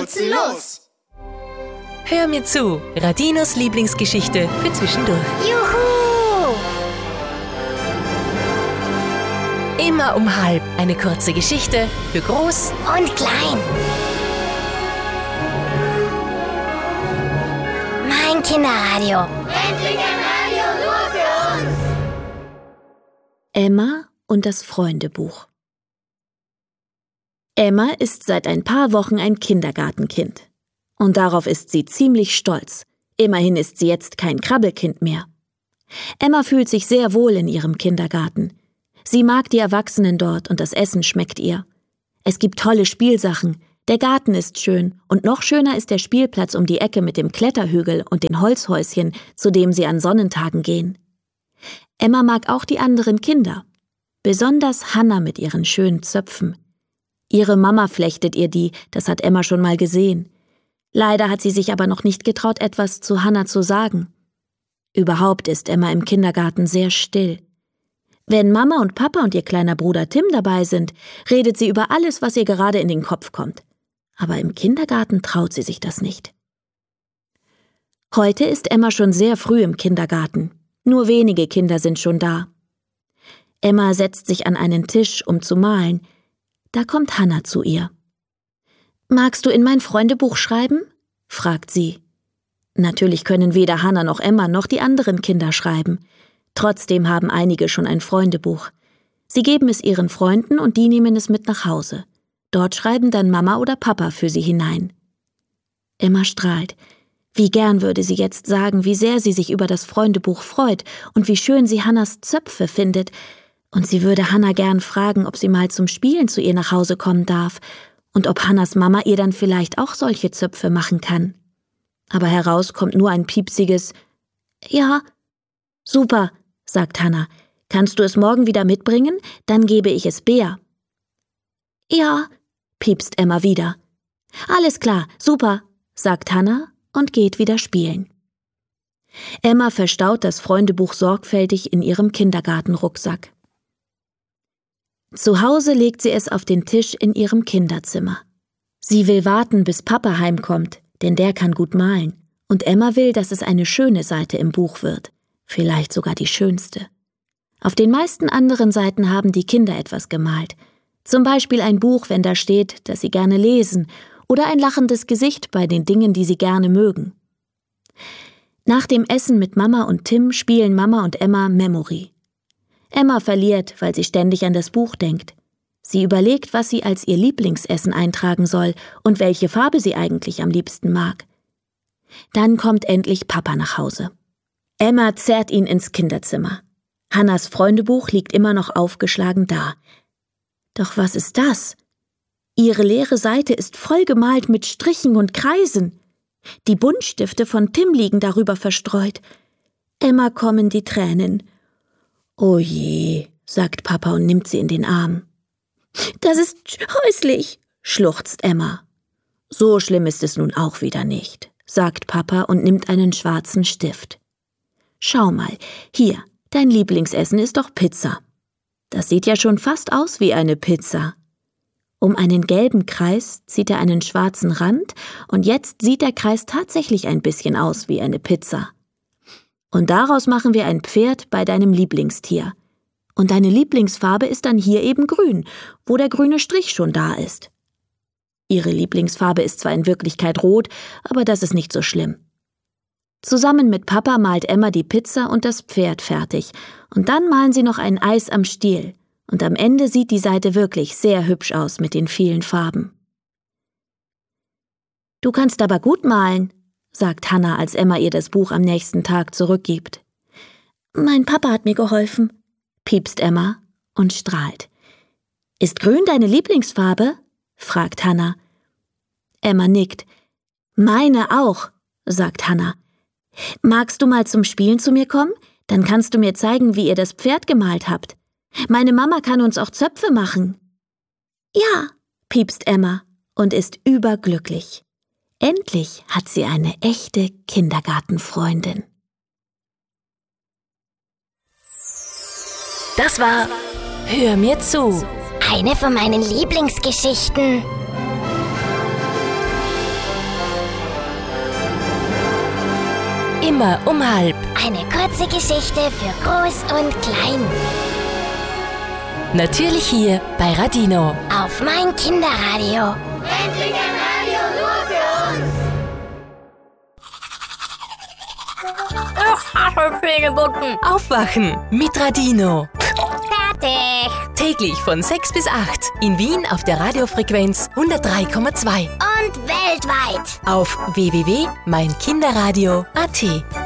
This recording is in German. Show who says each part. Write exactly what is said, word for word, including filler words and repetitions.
Speaker 1: jetzt los!
Speaker 2: Hör mir zu, Radinos Lieblingsgeschichte für zwischendurch.
Speaker 3: Juhu!
Speaker 2: Immer um halb eine kurze Geschichte für groß
Speaker 3: und klein. Mein Kinderradio.
Speaker 1: Endlich ein Radio nur für uns!
Speaker 4: Emma und das Freundebuch. Emma ist seit ein paar Wochen ein Kindergartenkind. Und darauf ist sie ziemlich stolz. Immerhin ist sie jetzt kein Krabbelkind mehr. Emma fühlt sich sehr wohl in ihrem Kindergarten. Sie mag die Erwachsenen dort und das Essen schmeckt ihr. Es gibt tolle Spielsachen, der Garten ist schön und noch schöner ist der Spielplatz um die Ecke mit dem Kletterhügel und den Holzhäuschen, zu dem sie an Sonnentagen gehen. Emma mag auch die anderen Kinder, besonders Hannah mit ihren schönen Zöpfen. Ihre Mama flechtet ihr die, das hat Emma schon mal gesehen. Leider hat sie sich aber noch nicht getraut, etwas zu Hannah zu sagen. Überhaupt ist Emma im Kindergarten sehr still. Wenn Mama und Papa und ihr kleiner Bruder Tim dabei sind, redet sie über alles, was ihr gerade in den Kopf kommt. Aber im Kindergarten traut sie sich das nicht. Heute ist Emma schon sehr früh im Kindergarten. Nur wenige Kinder sind schon da. Emma setzt sich an einen Tisch, um zu malen. Da kommt Hannah zu ihr. »Magst du in mein Freundebuch schreiben?« fragt sie. Natürlich können weder Hannah noch Emma noch die anderen Kinder schreiben. Trotzdem haben einige schon ein Freundebuch. Sie geben es ihren Freunden und die nehmen es mit nach Hause. Dort schreiben dann Mama oder Papa für sie hinein. Emma strahlt. Wie gern würde sie jetzt sagen, wie sehr sie sich über das Freundebuch freut und wie schön sie Hannahs Zöpfe findet. Und sie würde Hannah gern fragen, ob sie mal zum Spielen zu ihr nach Hause kommen darf und ob Hannahs Mama ihr dann vielleicht auch solche Zöpfe machen kann. Aber heraus kommt nur ein piepsiges »Ja«. »Super«, sagt Hannah. »Kannst du es morgen wieder mitbringen? Dann gebe ich es Bea.« »Ja«, piepst Emma wieder. »Alles klar, super«, sagt Hannah und geht wieder spielen. Emma verstaut das Freundebuch sorgfältig in ihrem Kindergartenrucksack. Zu Hause legt sie es auf den Tisch in ihrem Kinderzimmer. Sie will warten, bis Papa heimkommt, denn der kann gut malen. Und Emma will, dass es eine schöne Seite im Buch wird. Vielleicht sogar die schönste. Auf den meisten anderen Seiten haben die Kinder etwas gemalt. Zum Beispiel ein Buch, wenn da steht, dass sie gerne lesen, oder ein lachendes Gesicht bei den Dingen, die sie gerne mögen. Nach dem Essen mit Mama und Tim spielen Mama und Emma Memory. Emma verliert, weil sie ständig an das Buch denkt. Sie überlegt, was sie als ihr Lieblingsessen eintragen soll und welche Farbe sie eigentlich am liebsten mag. Dann kommt endlich Papa nach Hause. Emma zerrt ihn ins Kinderzimmer. Hannahs Freundebuch liegt immer noch aufgeschlagen da. Doch was ist das? Ihre leere Seite ist vollgemalt mit Strichen und Kreisen. Die Buntstifte von Tim liegen darüber verstreut. Emma kommen die Tränen. »Oh je«, sagt Papa und nimmt sie in den Arm. »Das ist scheußlich«, schluchzt Emma. »So schlimm ist es nun auch wieder nicht«, sagt Papa und nimmt einen schwarzen Stift. »Schau mal, hier, dein Lieblingsessen ist doch Pizza. Das sieht ja schon fast aus wie eine Pizza.« Um einen gelben Kreis zieht er einen schwarzen Rand und jetzt sieht der Kreis tatsächlich ein bisschen aus wie eine Pizza. Und daraus machen wir ein Pferd bei deinem Lieblingstier. Und deine Lieblingsfarbe ist dann hier eben grün, wo der grüne Strich schon da ist. Ihre Lieblingsfarbe ist zwar in Wirklichkeit rot, aber das ist nicht so schlimm. Zusammen mit Papa malt Emma die Pizza und das Pferd fertig. Und dann malen sie noch ein Eis am Stiel. Und am Ende sieht die Seite wirklich sehr hübsch aus mit den vielen Farben. »Du kannst aber gut malen«, sagt Hannah, als Emma ihr das Buch am nächsten Tag zurückgibt. »Mein Papa hat mir geholfen«, piepst Emma und strahlt. »Ist grün deine Lieblingsfarbe?« fragt Hannah. Emma nickt. »Meine auch«, sagt Hannah. »Magst du mal zum Spielen zu mir kommen? Dann kannst du mir zeigen, wie ihr das Pferd gemalt habt. Meine Mama kann uns auch Zöpfe machen.« »Ja«, piepst Emma und ist überglücklich. Endlich hat sie eine echte Kindergartenfreundin.
Speaker 2: Das war Hör mir zu.
Speaker 3: Eine von meinen Lieblingsgeschichten.
Speaker 2: Immer um halb.
Speaker 3: Eine kurze Geschichte für Groß und Klein.
Speaker 2: Natürlich hier bei Radino.
Speaker 3: Auf mein Kinderradio.
Speaker 1: Endlich ein Radio nur für uns.
Speaker 2: Aufwachen mit Radino.
Speaker 3: Fertig.
Speaker 2: Täglich von sechs bis acht. In Wien auf der Radiofrequenz hundertdrei Komma zwei.
Speaker 3: Und weltweit.
Speaker 2: Auf w w w punkt mein kinderradio punkt a t.